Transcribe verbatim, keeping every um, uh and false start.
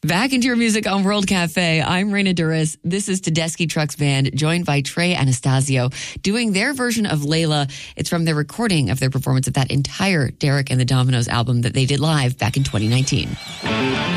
Back into your music on World Cafe. I'm Raina Duras. This is Tedeschi Trucks Band, joined by Trey Anastasio, doing their version of Layla. It's from their recording of their performance of that entire Derek and the Dominoes album that they did live back in twenty nineteen.